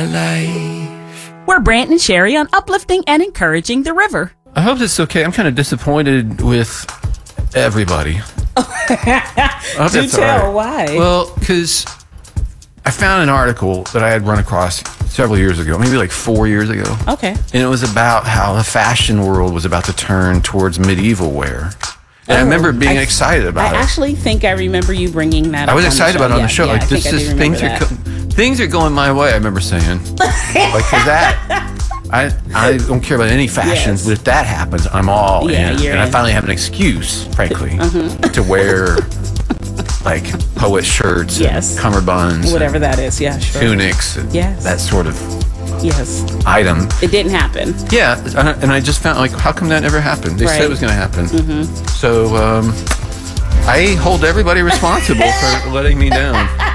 life. We're Brant and Sherry on uplifting and encouraging the river. I hope it's okay. I'm kind of disappointed with everybody. Do tell, why? Well, because I found an article that I had run across several years ago, maybe like 4 years ago. Okay. And it was about how the fashion world was about to turn towards medieval wear. And I remember being excited about it. I actually think I remember you bringing that up. I was excited about it on the show. Yeah, like, things are going my way, I remember saying. Like, for that, I don't care about any fashions, but if that happens, I'm all in. And I finally have an excuse, frankly, to wear like poet shirts, and cummerbunds, whatever that is, tunics, and that sort of item. It didn't happen. Yeah, and I just found, like, how come that never happened? They said it was going to happen. So I hold everybody responsible for letting me down.